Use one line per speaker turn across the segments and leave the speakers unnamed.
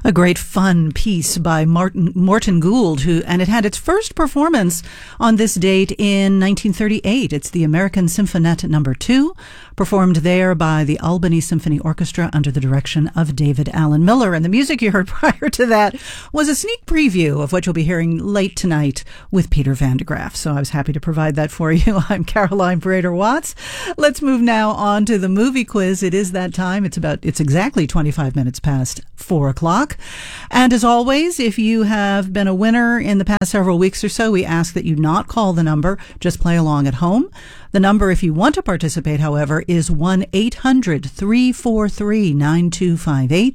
A great fun piece by Morton Gould, and it had its first performance on this date in 1938. It's the American Symphonette No. 2, performed there by the Albany Symphony Orchestra under the direction of David Allen Miller. And the music you heard prior to that was a sneak preview of what you'll be hearing late tonight with Peter Van de Graaff. So I was happy to provide that for you. I'm Caroline Brader-Watts. Let's move now on to the movie quiz. It is that time. It's exactly 25 minutes past 4 o'clock. And as always, if you have been a winner in the past several weeks or so, we ask that you not call the number, just play along at home. The number, if you want to participate, however, is 1-800-343-9258,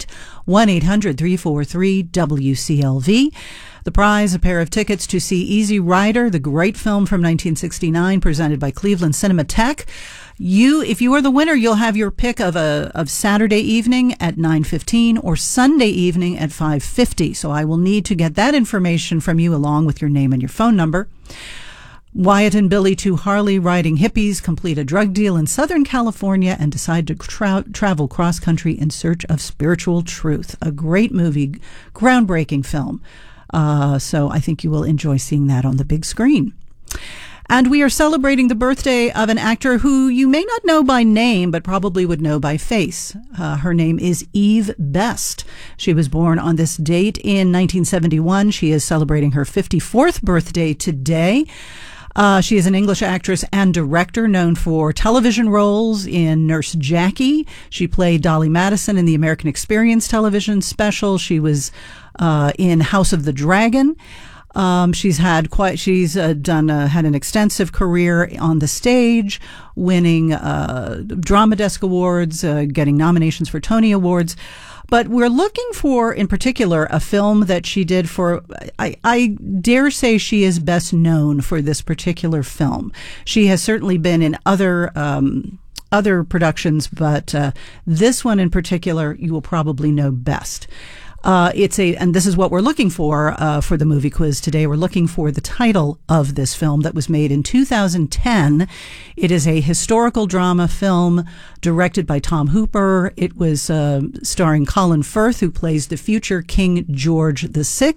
1-800-343-WCLV. The prize, a pair of tickets to see Easy Rider, the great film from 1969, presented by Cleveland Cinematheque. If you are the winner, you'll have your pick of Saturday evening at 9:15 or Sunday evening at 5:50. So I will need to get that information from you along with your name and your phone number. Wyatt and Billy, two Harley-riding hippies, complete a drug deal in Southern California and decide to travel cross-country in search of spiritual truth. A great movie, groundbreaking film. So I think you will enjoy seeing that on the big screen. And we are celebrating the birthday of an actor who you may not know by name, but probably would know by face. Her name is Eve Best. She was born on this date in 1971. She is celebrating her 54th birthday today. She is an English actress and director known for television roles in Nurse Jackie. She played Dolly Madison in the American Experience television special. She was in House of the Dragon. She's had an extensive career on the stage, winning Drama Desk Awards, getting nominations for Tony Awards. But we're looking for, in particular, a film that she did for, I dare say she is best known for this particular film. She has certainly been in other productions, but this one in particular you will probably know best. And this is what we're looking for the movie quiz today. We're looking for the title of this film that was made in 2010. It is a historical drama film directed by Tom Hooper. It was starring Colin Firth, who plays the future King George VI.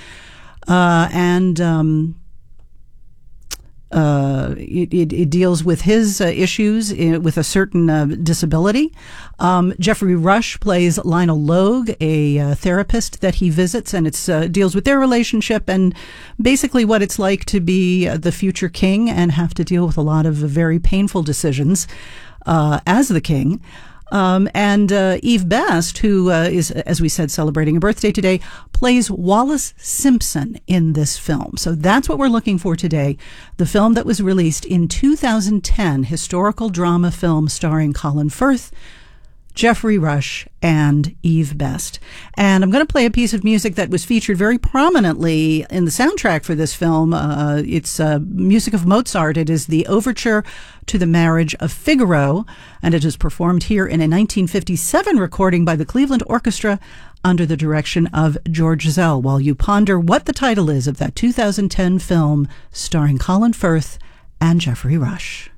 It deals with his issues with a certain disability. Geoffrey Rush plays Lionel Logue, a therapist that he visits, and it deals with their relationship and basically what it's like to be the future king and have to deal with a lot of very painful decisions as the king. And Eve Best, who is, as we said, celebrating a birthday today, plays Wallace Simpson in this film. So that's what we're looking for today. The film that was released in 2010, historical drama film starring Colin Firth, Geoffrey Rush, and Eve Best. And I'm going to play a piece of music that was featured very prominently in the soundtrack for this film. It's music of Mozart. It is the overture to the Marriage of Figaro, and it is performed here in a 1957 recording by the Cleveland Orchestra under the direction of George Zell, while you ponder what the title is of that 2010 film starring Colin Firth and Geoffrey Rush.